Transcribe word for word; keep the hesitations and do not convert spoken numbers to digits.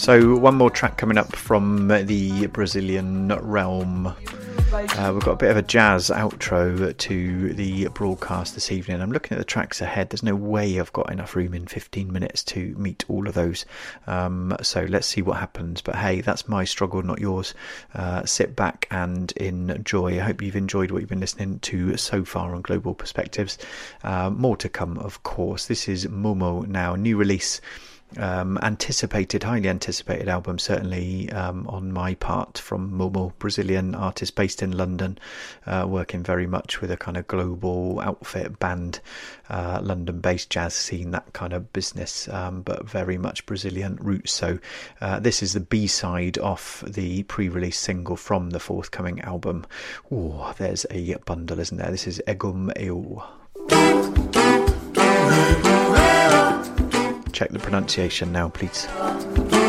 So one more track coming up from the Brazilian realm. Uh, we've got a bit of a jazz outro to the broadcast this evening. I'm looking at the tracks ahead. There's no way I've got enough room in fifteen minutes to meet all of those. Um, so let's see what happens. But hey, that's my struggle, not yours. Uh, sit back and enjoy. I hope you've enjoyed what you've been listening to so far on Global Perspectives. Uh, more to come, of course. This is Momo now, new release. Um, anticipated, highly anticipated album, certainly um, on my part, from Momo, Brazilian artist based in London, uh, working very much with a kind of global outfit band, uh, London-based jazz scene, that kind of business, um, but very much Brazilian roots. So uh, this is the B-side off the pre-release single from the forthcoming album. Oh, there's a bundle, isn't there? This is Egum Eu. Check the pronunciation now, please.